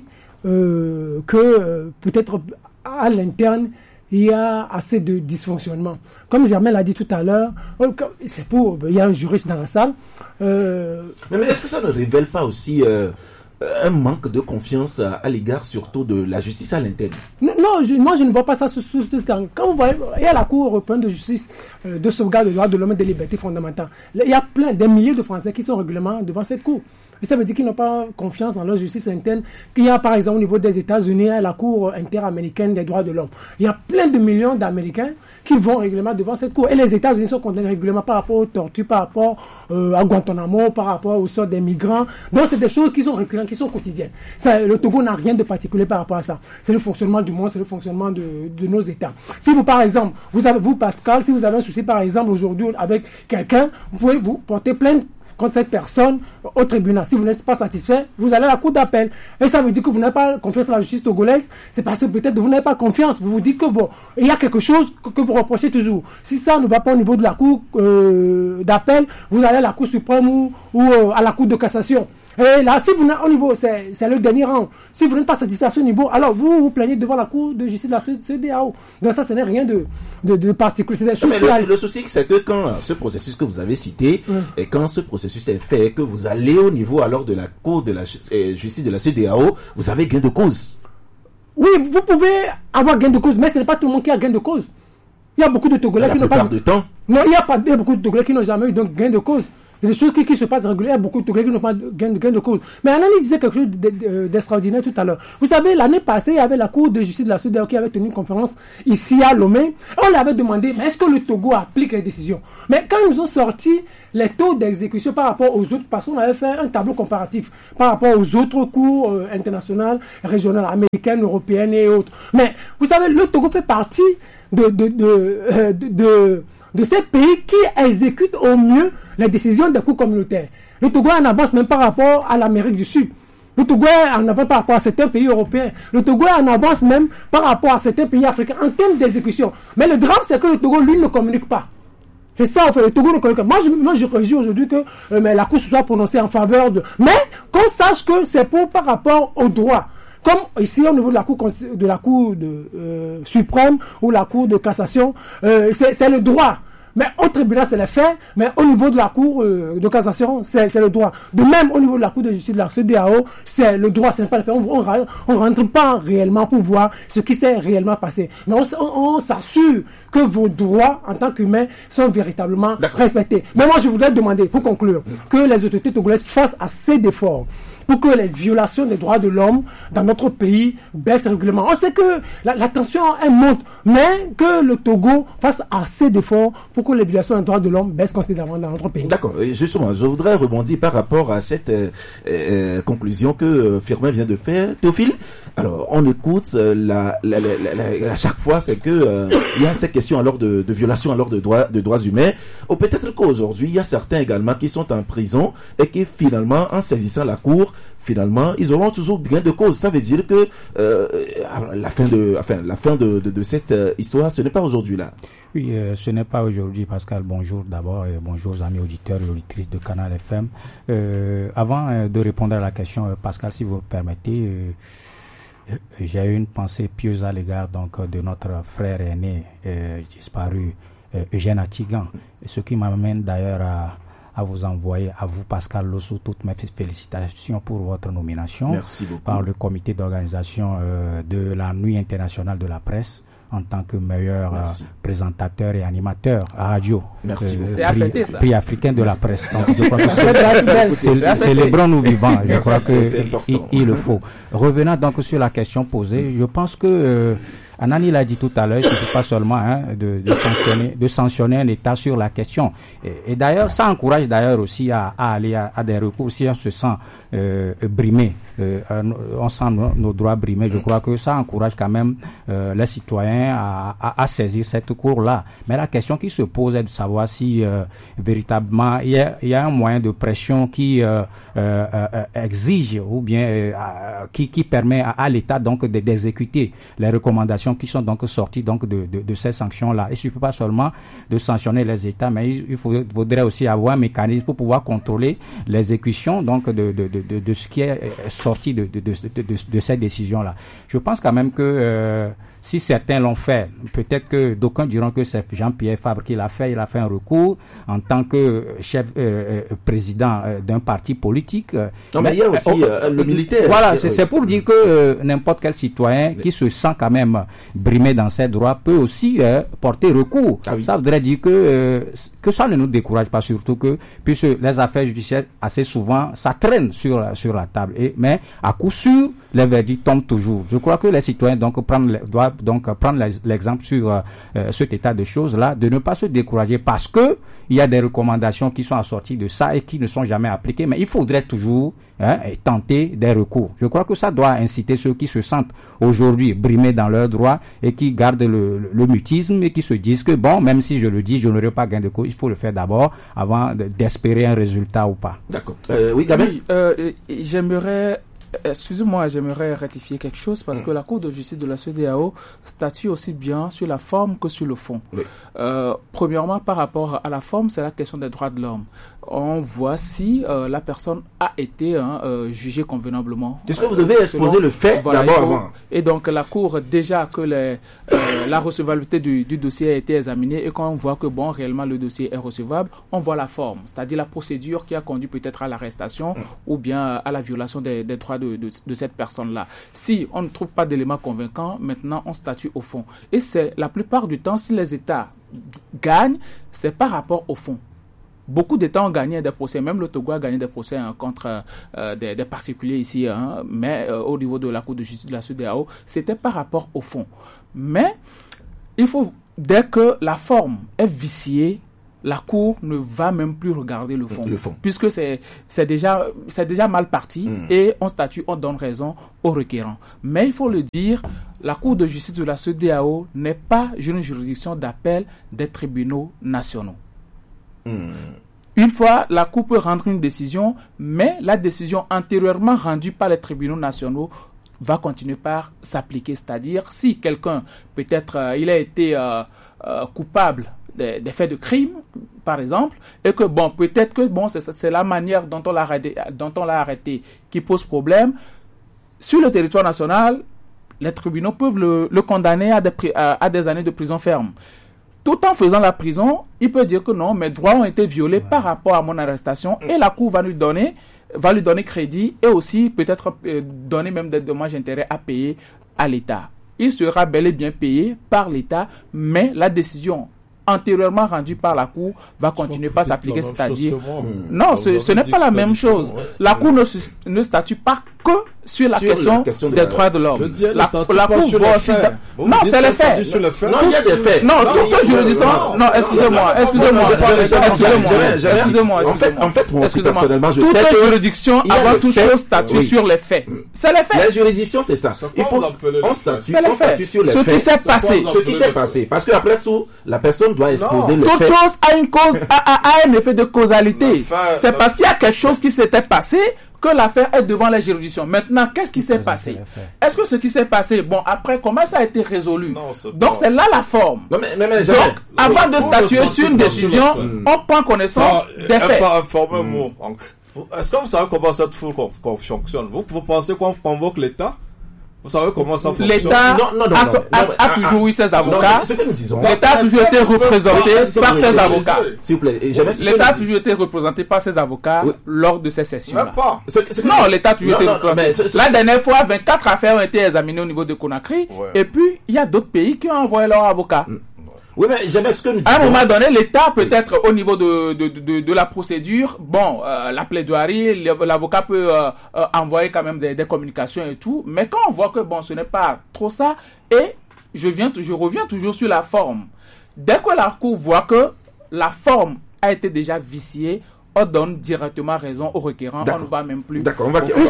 que peut-être à l'interne, il y a assez de dysfonctionnement. Comme Germain l'a dit tout à l'heure, il y a un juriste dans la salle. Mais est-ce que ça ne révèle pas aussi un manque de confiance à l'égard surtout de la justice à l'interne? Non, moi je ne vois pas ça sous ce temps. Quand vous voyez, il y a la Cour européenne de justice de sauvegarde des droits de l'homme et des libertés fondamentales. Il y a des milliers de Français qui sont régulièrement devant cette Cour. Et ça veut dire qu'ils n'ont pas confiance en leur justice interne. Il y a par exemple au niveau des États-Unis, la Cour interaméricaine des droits de l'homme. Il y a plein de millions d'Américains qui vont régulièrement devant cette Cour. Et les États-Unis sont condamnés régulièrement par rapport aux tortures, par rapport à Guantanamo, par rapport au sort des migrants. Donc c'est des choses qui sont récurrentes, qui sont quotidiennes. Le Togo n'a rien de particulier par rapport à ça. C'est le fonctionnement du monde, c'est le fonctionnement de nos États. Si vous, par exemple, vous Pascal, si vous avez un souci par exemple aujourd'hui avec quelqu'un, vous pouvez vous porter plainte contre cette personne au tribunal. Si vous n'êtes pas satisfait, vous allez à la cour d'appel. Et ça veut dire que vous n'avez pas confiance en la justice togolaise. C'est parce que peut-être vous n'avez pas confiance. Vous vous dites que bon, il y a quelque chose que vous reprochez toujours. Si ça ne va pas au niveau de la cour d'appel, vous allez à la cour suprême ou à la cour de cassation. Et là, si vous n'êtes au niveau, c'est le dernier rang. Si vous n'êtes pas satisfait à ce niveau, alors vous vous plaignez devant la Cour de justice de la CEDEAO. Donc ça, ce n'est rien de particulier. C'est des choses le souci, c'est que quand ce processus que vous avez cité, et quand ce processus est fait, que vous allez au niveau alors de la Cour de la justice de la CEDEAO, vous avez gain de cause. Oui, vous pouvez avoir gain de cause, mais ce n'est pas tout le monde qui a gain de cause. Il y a beaucoup de Togolais qui n'ont pas... Non, il y a beaucoup de Togolais qui n'ont jamais eu donc gain de cause. Il y a des choses qui se passent régulièrement, il y a beaucoup de Togolais qui n'ont pas gain de cause. Mais Anani disait quelque chose d'extraordinaire tout à l'heure. Vous savez, l'année passée, il y avait la Cour de justice de la CEDEAO qui avait tenu une conférence ici à Lomé. On lui avait demandé, mais est-ce que le Togo applique les décisions? Mais quand ils nous ont sorti les taux d'exécution par rapport aux autres, parce qu'on avait fait un tableau comparatif par rapport aux autres cours internationales, régionales, américaines, européennes et autres. Mais vous savez, le Togo fait partie de ces pays qui exécutent au mieux les décisions des cours communautaires. Le Togo est en avance même par rapport à l'Amérique du Sud. Le Togo est en avance par rapport à certains pays européens. Le Togo est en avance même par rapport à certains pays africains en termes d'exécution. Mais le drame, c'est que le Togo, lui, ne communique pas. C'est ça, en fait, le Togo ne communique pas. Moi, je réjouis aujourd'hui que la Cour se soit prononcée en faveur de... Mais qu'on sache que c'est par rapport aux droits. Comme ici au niveau de la Cour suprême ou la Cour de cassation, c'est le droit. Mais au tribunal, c'est les faits, mais au niveau de la Cour de cassation, c'est le droit. De même, au niveau de la Cour de justice de la CEDEAO, c'est le droit, c'est pas les faits. On rentre pas réellement pour voir ce qui s'est réellement passé. Mais on s'assure que vos droits en tant qu'humains sont véritablement respectés. Mais moi, je voudrais demander, pour conclure, que les autorités togolaises fassent assez d'efforts pour que les violations des droits de l'homme dans notre pays baissent régulièrement. On sait que la tension elle monte, mais que le Togo fasse assez d'efforts pour que les violations des droits de l'homme baissent considérablement dans notre pays. D'accord. Et justement, je voudrais rebondir par rapport à cette conclusion que Firmin vient de faire. Théophile, alors on écoute à chaque fois, c'est que il y a cette question alors de violation alors de droits humains. Ou peut-être qu'aujourd'hui, il y a certains également qui sont en prison et qui finalement, en saisissant la Cour, finalement, ils auront toujours gain de cause. Ça veut dire que la fin de cette histoire, ce n'est pas aujourd'hui là. Oui, ce n'est pas aujourd'hui, Pascal. Bonjour d'abord, et bonjour aux amis auditeurs et auditrices de Canal FM. Avant de répondre à la question, Pascal, si vous me permettez, j'ai une pensée pieuse à l'égard donc de notre frère aîné disparu, Eugène Atigan, ce qui m'amène d'ailleurs à vous envoyer, à vous Pascal Losso, toutes mes félicitations pour votre nomination. Merci beaucoup. Par le comité d'organisation de la Nuit internationale de la presse en tant que meilleur présentateur et animateur à radio. Merci beaucoup. Prix africain de la presse. Donc, je crois que célébrons-nous vivants. Je crois qu'il le faut. Revenant donc sur la question posée, je pense que Anani l'a dit tout à l'heure, il ne suffit pas seulement de sanctionner un État sur la question. Et d'ailleurs, ça encourage d'ailleurs aussi à aller à des recours si on se sent brimé, on sent nos droits brimés. Je crois que ça encourage quand même les citoyens à saisir cette cour-là. Mais la question qui se pose est de savoir si véritablement il y a un moyen de pression qui exige ou bien qui permet à l'État donc d'exécuter les recommandations qui sont donc sorties donc de ces sanctions-là. Il ne suffit pas seulement de sanctionner les États, mais il faudrait aussi avoir un mécanisme pour pouvoir contrôler l'exécution donc de ce qui est sorti de ces décisions-là. Je pense quand même que si certains l'ont fait, peut-être que d'aucuns diront que c'est Jean-Pierre Fabre qui l'a fait. Il a fait un recours en tant que chef président d'un parti politique. Non, mais il y a aussi le militaire. Voilà, c'est pour dire que n'importe quel citoyen qui se sent quand même brimé dans ses droits peut aussi porter recours. Ah oui. Ça voudrait dire que ça ne nous décourage pas, surtout que puisque les affaires judiciaires assez souvent ça traîne sur la table. Mais à coup sûr, les verdicts tombent toujours. Je crois que les citoyens doivent prendre l'exemple sur cet état de choses là, de ne pas se décourager parce que il y a des recommandations qui sont assorties de ça et qui ne sont jamais appliquées, mais il faudrait toujours tenter des recours. Je crois que ça doit inciter ceux qui se sentent aujourd'hui brimés dans leurs droits et qui gardent le mutisme et qui se disent que bon, même si je le dis, je n'aurai pas gain de cause, il faut le faire d'abord avant d'espérer un résultat ou pas. D'accord. Oui, Gabriel. J'aimerais rectifier quelque chose parce que la Cour de justice de la CEDEAO statue aussi bien sur la forme que sur le fond. Oui. Premièrement, par rapport à la forme, c'est la question des droits de l'homme. on voit si la personne a été jugée convenablement. Est-ce que vous devez exposer le fait d'abord avant? Et donc la Cour, déjà que la recevabilité du dossier a été examinée et quand on voit que réellement le dossier est recevable, on voit la forme, c'est-à-dire la procédure qui a conduit peut-être à l'arrestation ou bien à la violation des droits de cette personne-là. Si on ne trouve pas d'éléments convaincants, maintenant on statue au fond. Et c'est la plupart du temps, si les États gagnent, c'est par rapport au fond. Beaucoup d'États ont gagné des procès, même le Togo a gagné des procès contre des particuliers ici, mais au niveau de la Cour de justice de la CEDEAO, c'était par rapport au fond. Mais il faut, dès que la forme est viciée, la Cour ne va même plus regarder le fond. Puisque c'est déjà mal parti et on statue, on donne raison aux requérants. Mais il faut le dire, la Cour de justice de la CEDEAO n'est pas une juridiction d'appel des tribunaux nationaux. Une fois, la Cour peut rendre une décision, mais la décision antérieurement rendue par les tribunaux nationaux va continuer par s'appliquer. C'est-à-dire, si quelqu'un, peut-être, il a été coupable des faits de crime, par exemple, et que peut-être que c'est la manière dont on l'a arrêté qui pose problème. Sur le territoire national, les tribunaux peuvent le condamner à des années de prison ferme. Tout en faisant la prison, il peut dire que non, mes droits ont été violés par rapport à mon arrestation et la Cour va lui donner crédit et aussi peut-être donner même des dommages et intérêts à payer à l'État. Il sera bel et bien payé par l'État, mais la décision antérieurement rendue par la Cour va continuer par s'appliquer, c'est-à-dire... Non, ce n'est pas la même chose. La Cour ne statue pas que sur la question des droits de l'homme. La Cour voit aussi... Non, c'est les faits. Non, il y a des faits. Non, toute juridiction... Non, excusez-moi. En fait, moi aussi, personnellement, je sais que... Toute juridiction, avant toute chose, statue sur les faits. C'est les faits. La juridiction, c'est ça. Il faut... On statue sur les faits. Ce qui s'est passé. Ce qui s'est passé. Parce qu'après tout, la personne doit exposer le fait. Toute chose a une cause, a un effet de causalité. C'est parce qu'il y a quelque chose qui s'était passé que l'affaire est devant la juridiction. Maintenant, qu'est-ce qui s'est passé? Est-ce que ce qui s'est passé, après, comment ça a été résolu? Donc, c'est là la forme. Non, mais donc, avant de statuer sur une décision, on prend connaissance des faits. Est-ce que vous savez comment cette foule fonctionne? Vous pensez qu'on convoque l'État? Vous savez comment ça fonctionne? L'État a toujours eu ses avocats. L'État a toujours été représenté par ses avocats. S'il vous plaît. L'État a toujours été représenté par ses avocats lors de ces sessions-là. Même pas. Non, l'État a toujours été représenté. La dernière fois, 24 affaires ont été examinées au niveau de Conakry. Et puis, il y a d'autres pays qui ont envoyé leurs avocats. Oui, mais jamais ce que nous disons. À un moment donné, l'État, peut-être au niveau de la procédure, la plaidoirie, l'avocat peut envoyer quand même des communications et tout, mais quand on voit que ce n'est pas trop ça, et je reviens toujours sur la forme. Dès que la Cour voit que la forme a été déjà viciée, on donne directement raison au requérant, on ne va même plus. D'accord, on va... Une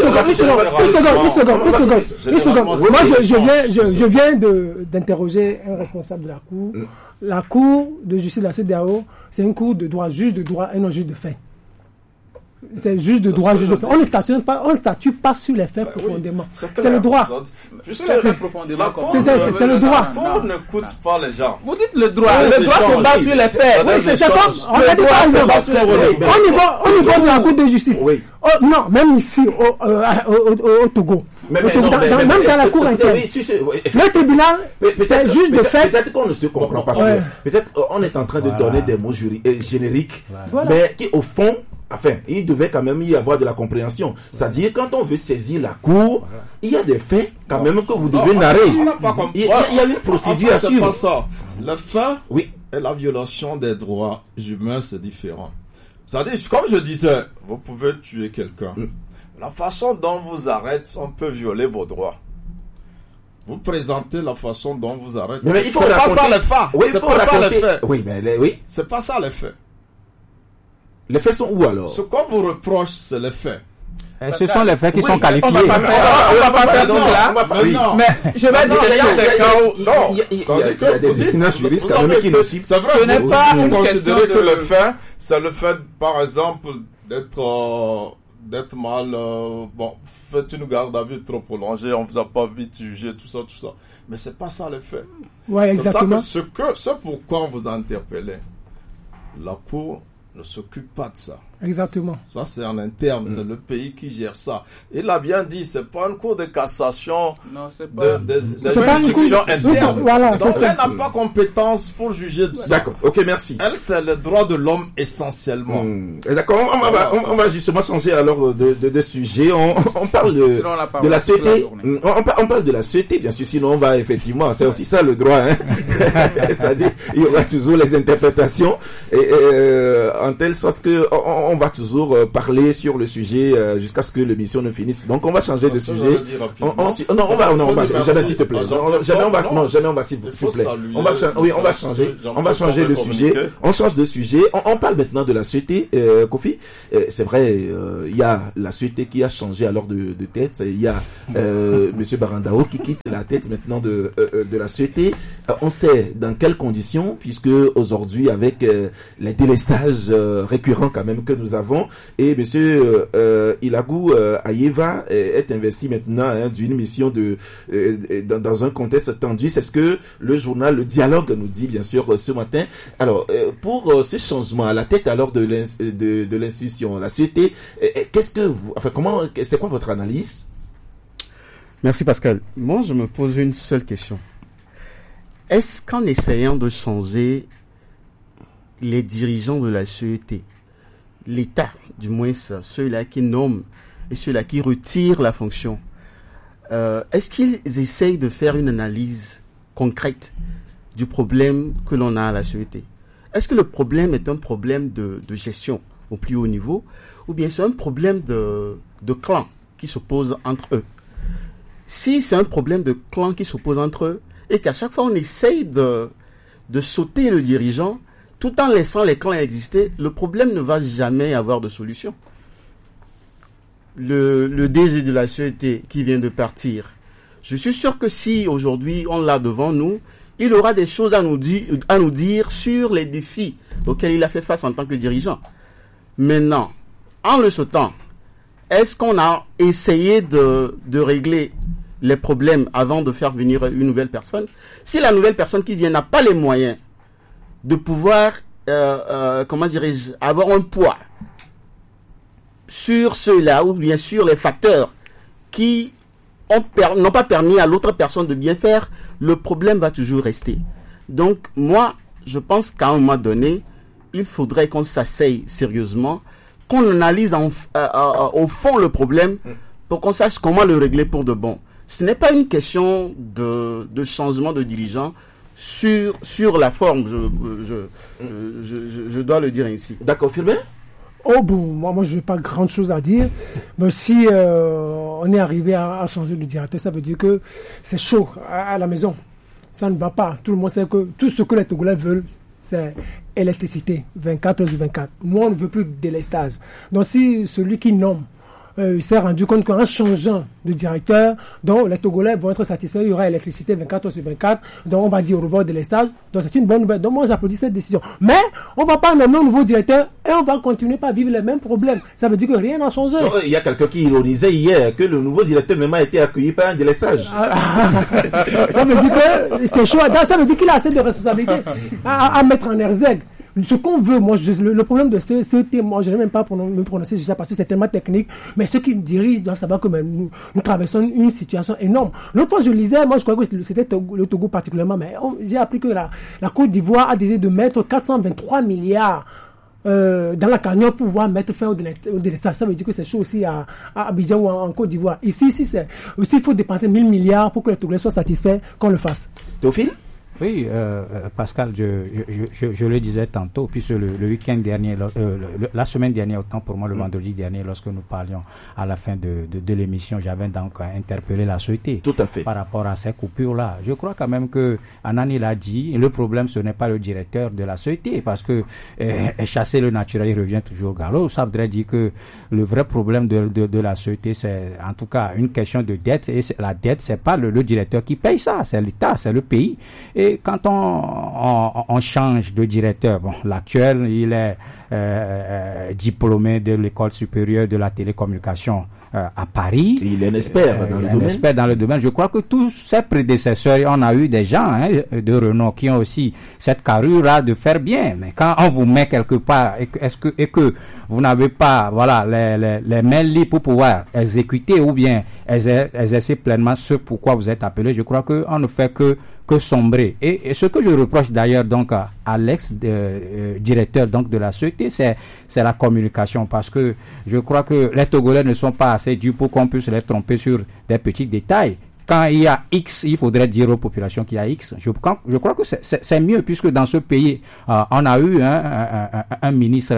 seconde. Moi, je viens d'interroger un responsable de la Cour. La Cour de justice de la CEDEAO, c'est une cour de droit, juge de droit et non juge de fait. C'est juge de droit, juge de fait. On ne statue pas sur les faits profondément. C'est le droit. C'est le droit. La Cour n'écoute pas les gens. Vous dites le droit. Le droit se base sur les faits. Oui, c'est comme... On a dit par exemple, au niveau de la Cour de justice. Non, même ici, au Togo. Même dans la Cour interne. Le tribunal, c'est juge de fait. Peut-être qu'on ne se comprend pas. Peut-être on est en train de donner des mots génériques, mais qui au fond... Enfin, il devait quand même y avoir de la compréhension. C'est-à-dire, quand on veut saisir la Cour, il y a des faits quand même que vous devez narrer. Il y a une procédure à suivre. C'est pas ça. Le fait et la violation des droits humains, c'est différent. C'est-à-dire, comme je disais, vous pouvez tuer quelqu'un. La façon dont vous arrête, on peut violer vos droits. Vous présentez la façon dont vous arrête. Mais il faut c'est pas ça les faits. Oui, c'est pas ça les faits. Oui, mais oui. C'est pas ça les faits. Les faits sont où alors? Ce qu'on vous reproche, c'est les faits. Ce sont les faits qui sont qualifiés. On va pas faire donc là. Mais je vais dire il y a des cas où... Non. Il y a des éminents juristes quand même qui le suivent. C'est vrai. Ce n'est pas une question que le fait, c'est le fait, par exemple, d'être mal... faites une garde à vue trop prolongée, on vous a pas vite jugé, tout ça. Mais c'est pas ça les faits. Ouais, exactement. C'est pourquoi on vous a interpellé. La Cour ne s'occupe pas de ça. Exactement. Ça, c'est en interne, c'est le pays qui gère ça. Il a bien dit, c'est pas une cour de cassation, non, c'est pas des juridictions internes. Voilà, donc, elle n'a pas compétence pour juger de ça. D'accord, ok, merci. Elle, c'est le droit de l'homme essentiellement. D'accord, on va justement changer alors de sujet. On parle de la société. On parle de la société, bien sûr, sinon on va effectivement, c'est aussi ça le droit. Hein. C'est-à-dire, il y aura toujours les interprétations, en telle sorte que on va toujours parler sur le sujet jusqu'à ce que l'émission ne finisse. Donc on va changer de sujet. On va jamais, s'il te plaît. Jamais on va s'il vous plaît. On va changer de sujet. On change de sujet. On parle maintenant de la société, Kofi. C'est vrai, il y a la société qui a changé alors de tête. Il y a Monsieur Barandao qui quitte la tête maintenant de la société. On sait dans quelles conditions, puisque aujourd'hui avec les délestages récurrents quand même que nous avons, et Monsieur Ilagou Ayeva est investi maintenant d'une mission dans un contexte tendu. C'est ce que le journal Le Dialogue nous dit bien sûr ce matin. Alors pour ce changement à la tête alors de l'institution, la société, c'est quoi votre analyse? Merci Pascal. Moi je me pose une seule question. Est-ce qu'en essayant de changer les dirigeants de la société, l'État, du moins ceux-là qui nomment et ceux-là qui retirent la fonction, est-ce qu'ils essayent de faire une analyse concrète du problème que l'on a à la société? Est-ce que le problème est un problème de gestion au plus haut niveau, ou bien c'est un problème de clans qui s'opposent entre eux? Si c'est un problème de clans qui s'opposent entre eux, et qu'à chaque fois on essaye de sauter le dirigeant, tout en laissant les clans exister, le problème ne va jamais avoir de solution. Le DG de la société qui vient de partir, je suis sûr que si aujourd'hui on l'a devant nous, il aura des choses à nous dire sur les défis auxquels il a fait face en tant que dirigeant. Maintenant, en le sautant, est-ce qu'on a essayé de régler les problèmes avant de faire venir une nouvelle personne? Si la nouvelle personne qui vient n'a pas les moyens de pouvoir, avoir un poids sur ceux-là, ou bien sur les facteurs qui n'ont pas permis à l'autre personne de bien faire, le problème va toujours rester. Donc, moi, je pense qu'à un moment donné, il faudrait qu'on s'asseye sérieusement, qu'on analyse au fond le problème pour qu'on sache comment le régler pour de bon. Ce n'est pas une question de changement de dirigeant sur la forme, je dois le dire ainsi. D'accord, Philbert? Oh bon, moi je n'ai pas grand chose à dire. Mais si on est arrivé à changer de directeur, ça veut dire que c'est chaud à la maison. Ça ne va pas. Tout le monde sait que tout ce que les Togolais veulent, c'est électricité, 24 heures sur 24. Nous, on ne veut plus de délestage. Donc si celui qui nomme il s'est rendu compte qu'en changeant de directeur, donc les Togolais vont être satisfaits, il y aura électricité 24 heures sur 24, donc on va dire au revoir de l'estage, donc c'est une bonne nouvelle. Donc moi j'applaudis cette décision. Mais on va pas nommer un nouveau directeur et on va continuer à vivre les mêmes problèmes. Ça veut dire que rien n'a changé. Il y a quelqu'un qui ironisait hier que le nouveau directeur même a été accueilli par un délestage. Ça veut dire que c'est chaud. Ça veut dire qu'il a assez de responsabilités à mettre en exergue. Ce qu'on veut, moi, le problème de ce thème, moi, je n'ai même pas me prononcer sur ça parce que c'est tellement technique, mais ceux qui me dirigent doivent savoir que nous traversons une situation énorme. L'autre fois, je lisais, moi, je crois que c'était le Togo particulièrement, mais j'ai appris que la Côte d'Ivoire a décidé de mettre 423 milliards dans la cagnotte pour pouvoir mettre fin au délestage. Ça veut dire que c'est chaud aussi à Abidjan ou en Côte d'Ivoire. Ici, il faut dépenser 1000 milliards pour que les Togolais soient satisfaits qu'on le fasse. Théophile? Oui, Pascal, je le disais tantôt, puisque le week-end dernier, la semaine dernière, autant pour moi le vendredi dernier, lorsque nous parlions à la fin de l'émission, j'avais donc interpellé la société. Tout à fait. Par rapport à ces coupures-là. Je crois quand même que Anani l'a dit, le problème ce n'est pas le directeur de la société, parce que chasser le naturel, il revient toujours au galop. Ça voudrait dire que le vrai problème de la société, c'est en tout cas une question de dette, et la dette, c'est pas le directeur qui paye ça, c'est l'État, c'est le pays. Et quand on change de directeur, bon, l'actuel, il est diplômé de l'école supérieure de la télécommunication à Paris. Il est un expert dans le domaine. Expert dans le domaine. Je crois que tous ses prédécesseurs, on a eu des gens de renom qui ont aussi cette carrure-là de faire bien. Mais quand on vous met quelque part et que vous n'avez pas les mains libres pour pouvoir exécuter ou bien exercer pleinement ce pourquoi vous êtes appelé, je crois qu'on ne fait que sombrer. Et ce que je reproche d'ailleurs donc à l'ex-directeur donc de la société, c'est la communication, parce que je crois que les Togolais ne sont pas assez durs pour qu'on puisse les tromper sur des petits détails. Quand il y a X, il faudrait dire aux populations qu'il y a X. Je crois que c'est mieux, puisque dans ce pays, on a eu un ministre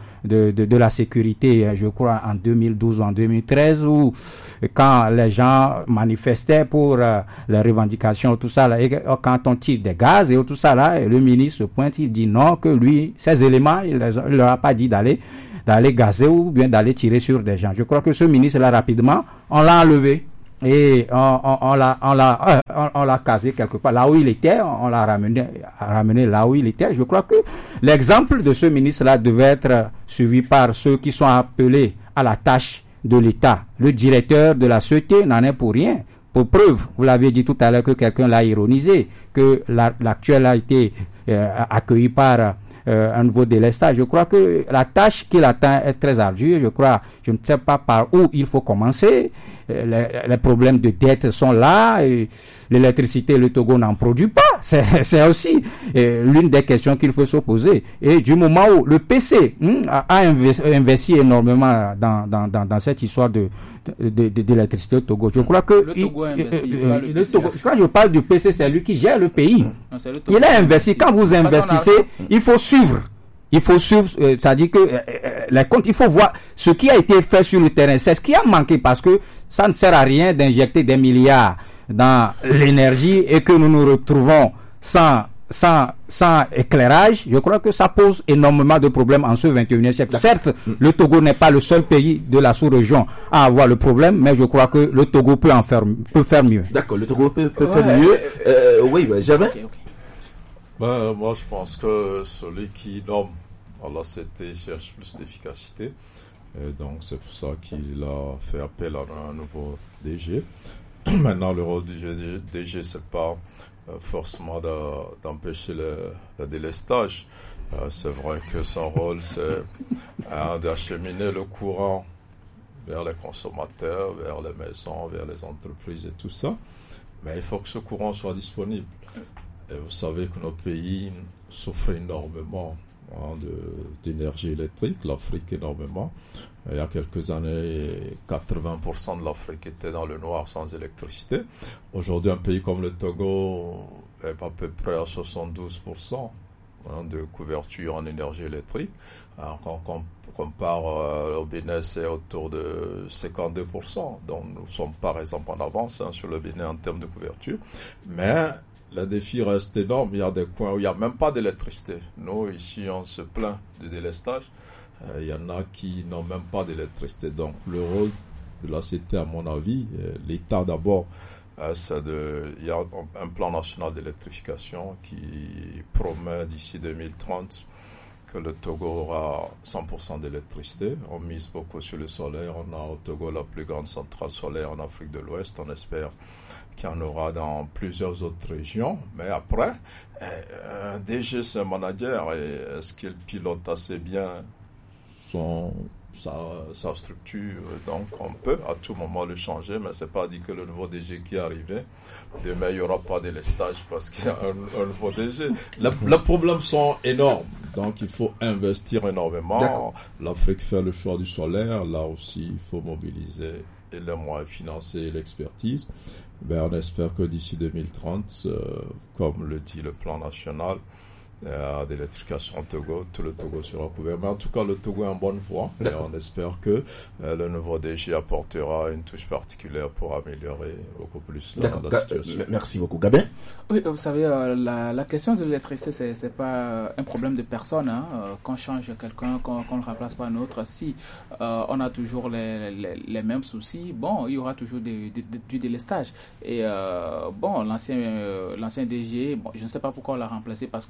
de la sécurité, je crois en 2012 ou en 2013, où quand les gens manifestaient pour les revendications, tout ça, là, et quand on tire des gaz et tout ça, là, et le ministre se pointe, il dit non, que lui, ces éléments, il leur a pas dit d'aller gazer ou bien d'aller tirer sur des gens. Je crois que ce ministre-là, rapidement, on l'a enlevé. Et on l'a casé quelque part là où il était, on l'a ramené là où il était. Je crois que l'exemple de ce ministre-là devait être suivi par ceux qui sont appelés à la tâche de l'État. Le directeur de la société n'en est pour rien. Pour preuve, vous l'avez dit tout à l'heure que quelqu'un l'a ironisé, que l'actuel a été accueilli par un nouveau délestage. Je crois que la tâche qu'il attend est très ardue. Je ne sais pas par où il faut commencer. Les problèmes de dette sont là. Et l'électricité, le Togo n'en produit pas. C'est aussi l'une des questions qu'il faut se poser. Et du moment où le PC a investi énormément dans cette histoire de l'électricité au Togo, je crois que quand je parle du PC, c'est lui qui gère le pays. Non, il a investi. Quand vous investissez, il faut suivre. C'est-à-dire que les comptes, il faut voir ce qui a été fait sur le terrain. C'est ce qui a manqué, parce que ça ne sert à rien d'injecter des milliards dans l'énergie et que nous nous retrouvons sans éclairage. Je crois que ça pose énormément de problèmes en ce 21e siècle. Certes, le Togo n'est pas le seul pays de la sous-région à avoir le problème, mais je crois que le Togo peut faire mieux. D'accord, le Togo peut faire mieux. Oui, jamais. Okay. Moi, je pense que celui qui nomme à la CT cherche plus d'efficacité. Et donc, c'est pour ça qu'il a fait appel à un nouveau DG. Maintenant, le rôle du DG, c'est pas forcément d'empêcher le délestage. C'est vrai que son rôle, c'est d'acheminer le courant vers les consommateurs, vers les maisons, vers les entreprises et tout ça. Mais il faut que ce courant soit disponible. Et vous savez que notre pays souffre énormément d'énergie électrique, l'Afrique énormément. Il y a quelques années, 80% de l'Afrique était dans le noir sans électricité. Aujourd'hui, un pays comme le Togo est à peu près à 72% de couverture en énergie électrique. Alors, quand on compare au Bénin, c'est autour de 52%. Donc, nous sommes par exemple en avance sur le Bénin en termes de couverture. Mais le défi reste énorme. Il y a des coins où il n'y a même pas d'électricité. Nous, ici, on se plaint du délestage. Il y en a qui n'ont même pas d'électricité. Donc, le rôle de la CT, à mon avis, l'État d'abord, il y a un plan national d'électrification qui promet d'ici 2030 que le Togo aura 100% d'électricité. On mise beaucoup sur le solaire. On a au Togo la plus grande centrale solaire en Afrique de l'Ouest. On espère qu'il y en aura dans plusieurs autres régions. Mais après, un DG, c'est un manager. Et est-ce qu'il pilote assez bien sa structure? Donc, on peut à tout moment le changer, mais c'est pas dit que le nouveau DG qui est arrivé, demain, il n'y aura pas de délestage parce qu'il y a un nouveau DG. Les problèmes sont énormes. Donc, il faut investir énormément. D'accord. L'Afrique fait le choix du solaire. Là aussi, il faut mobiliser les moyens financiers et l'expertise. On espère que d'ici 2030, comme le dit le plan national d'électrification au Togo, tout le Togo sera couvert. Mais en tout cas, le Togo est en bonne voie. Et on espère que le nouveau DG apportera une touche particulière pour améliorer beaucoup plus la situation. Merci beaucoup. Gabin? Oui, vous savez, la question de l'électricité, c'est pas un problème de personne. Qu'on change quelqu'un, qu'on ne remplace pas un autre. Si on a toujours les mêmes soucis, bon, il y aura toujours du délestage. Et l'ancien DG, bon, je ne sais pas pourquoi on l'a remplacé, parce que peut-être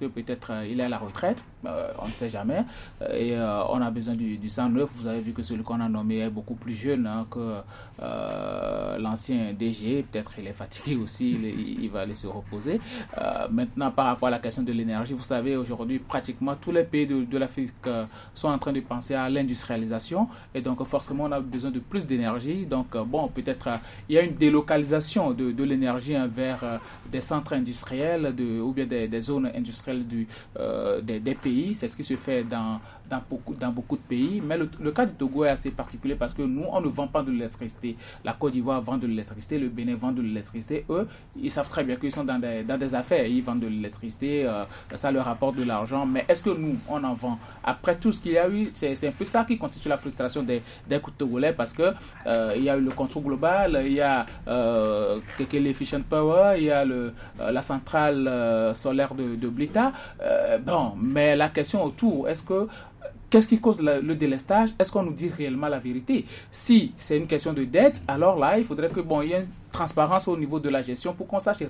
peut-être il est à la retraite, on ne sait jamais, et on a besoin du sang neuf. Vous avez vu que celui qu'on a nommé est beaucoup plus jeune que l'ancien DG, peut-être il est fatigué aussi, il va aller se reposer. Maintenant, par rapport à la question de l'énergie, vous savez, aujourd'hui, pratiquement tous les pays de l'Afrique sont en train de penser à l'industrialisation, et donc forcément on a besoin de plus d'énergie. Donc peut-être il y a une délocalisation de l'énergie vers des centres industriels ou bien des zones industrielles des pays. C'est ce qui se fait dans beaucoup de pays, mais le cas du Togo est assez particulier parce que nous, on ne vend pas de l'électricité. La Côte d'Ivoire vend de l'électricité, le Bénin vend de l'électricité. Eux, ils savent très bien qu'ils sont dans des affaires, ils vendent de l'électricité, ça leur rapporte de l'argent, mais est-ce que nous, on en vend? Après tout ce qu'il y a eu, c'est un peu ça qui constitue la frustration des Togolais, parce que il y a eu le contrôle global, il y a Kekele Fission Power, il y a la centrale solaire de Blita, mais la question autour, qu'est-ce qui cause le délestage? Est-ce qu'on nous dit réellement la vérité? Si c'est une question de dette, alors là, il faudrait qu'il y ait une transparence au niveau de la gestion pour qu'on sache